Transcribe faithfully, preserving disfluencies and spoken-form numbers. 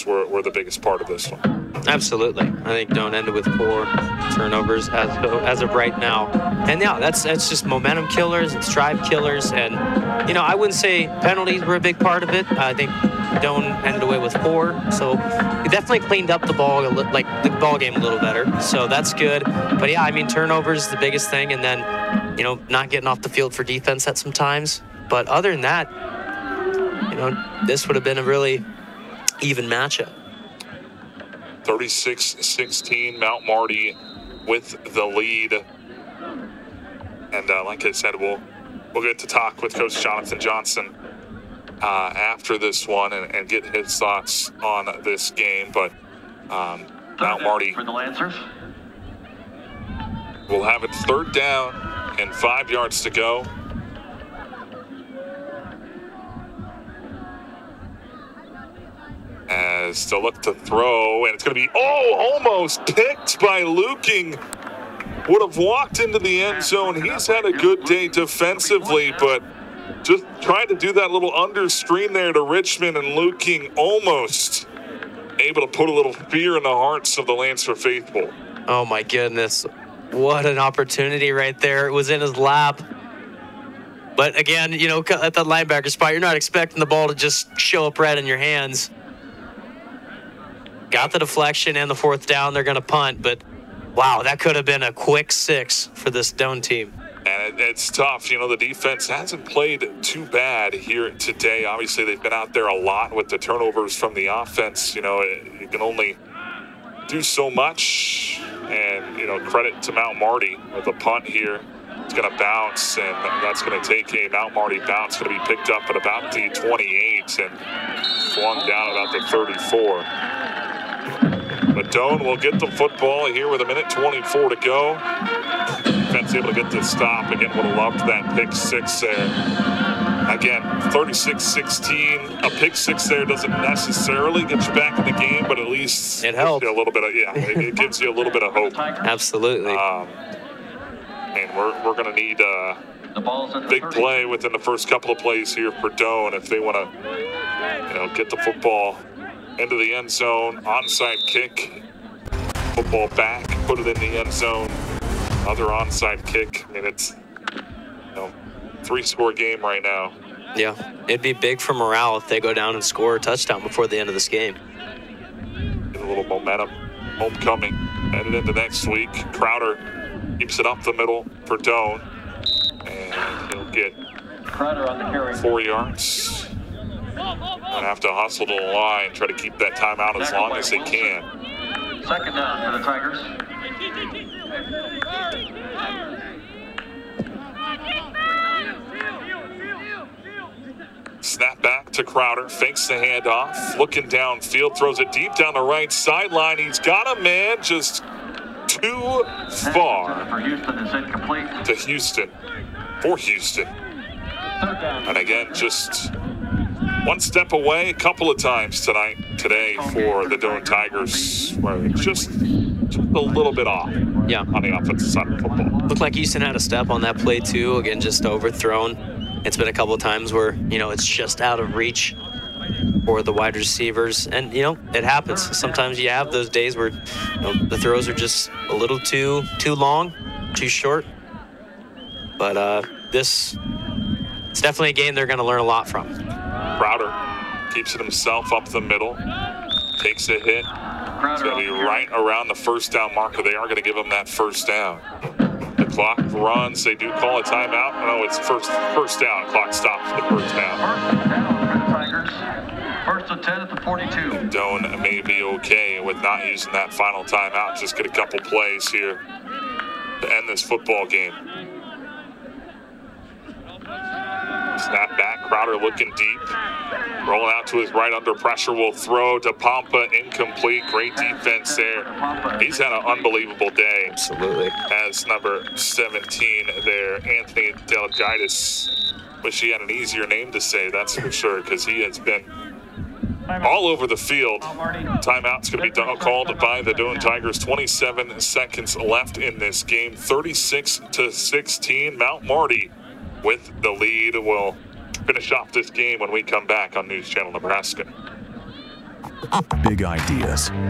Tigers were, were the biggest part of this one. Absolutely. I think Doan ended with four turnovers as as of right now. And yeah, that's that's just momentum killers. It's drive killers. And, you know, I wouldn't say penalties were a big part of it. I think Doan ended away with four. So he definitely cleaned up the ball, like the ball game a little better. So that's good. But yeah, I mean, turnovers is the biggest thing. And then, you know, not getting off the field for defense at some times. But other than that, you know, this would have been a really even matchup. thirty-six sixteen, Mount Marty with the lead. And uh, like I said, we'll we'll get to talk with Coach Jonathan Johnson uh, after this one and, and get his thoughts on this game. But um, Mount Marty for the Lancers will have it third down and five yards to go. As to look to throw, and it's going to be, oh, almost picked by Luking. Would have walked into the end zone. He's had a good day defensively, but just trying to do that little under screen there to Richmond, and Luking almost able to put a little fear in the hearts of the Lancer faithful. Oh, my goodness. What an opportunity right there. It was in his lap. But again, you know, at that linebacker spot, you're not expecting the ball to just show up right in your hands. Got the deflection and the fourth down. They're going to punt, but wow, that could have been a quick six for this Doan team. And it, it's tough. You know, the defense hasn't played too bad here today. Obviously, they've been out there a lot with the turnovers from the offense. You know, you can only do so much. And, you know, credit to Mount Marty with a punt here. It's going to bounce, and that's going to take a Mount Marty bounce. Going to be picked up at about the twenty-eight and flung down about the thirty-four. But Doan will get the football here with a minute twenty-four to go. Defense able to get the stop. Again, would have loved that pick six there. Again, thirty-six sixteen. A pick six there doesn't necessarily get you back in the game, but at least it helps. A little bit of, yeah, it, it gives you a little bit of hope. Absolutely. Um, and we're we're going to need a big play within the first couple of plays here for Doan if they want to, you know, get the football into the end zone. Onside kick, football back, put it in the end zone. Other onside kick. I mean, it's, you know, three-score game right now. Yeah, it'd be big for morale if they go down and score a touchdown before the end of this game. Get a little momentum. Homecoming headed into next week. Crowder keeps it up the middle for Doan, and he'll get Crowder on the carry. four yards. Gonna have to hustle to the line, try to keep that timeout as long as they can. Second down for the Tigers. Snap back to Crowder, fakes the handoff, looking downfield, throws it deep down the right sideline. He's got a man just too far. For Houston is incomplete. To Houston, for Houston. And again, just one step away a couple of times tonight, today for the Doan Tigers, where it's just, just a little bit off yeah. on the offensive side of football. Looked like Houston had a step on that play too. Again, just overthrown. It's been a couple of times where, you know, it's just out of reach for the wide receivers. And, you know, it happens. Sometimes you have those days where, you know, the throws are just a little too too long, too short. But uh, this, it's definitely a game they're going to learn a lot from. Crowder keeps it himself up the middle, takes a hit. It's going to be right around the first down marker. They are going to give him that first down. The clock runs. They do call a timeout. No, it's first first down. Clock stops the first down. First down for the Tigers. First and ten at the forty-two. Doan may be okay with not using that final timeout. Just get a couple plays here to end this football game. Snap back, Crowder looking deep. Rolling out to his right under pressure, will throw to Pompa, incomplete. Great defense there. He's had an unbelievable day. Absolutely. As number seventeen there, Anthony Delgaitis. Wish he had an easier name to say, that's for sure, because he has been all over the field. Timeout's going to be done, called by the Doan Tigers. twenty-seven seconds left in this game. thirty-six to sixteen. Mount Marty with the lead. We'll finish off this game when we come back on News Channel Nebraska. Big ideas,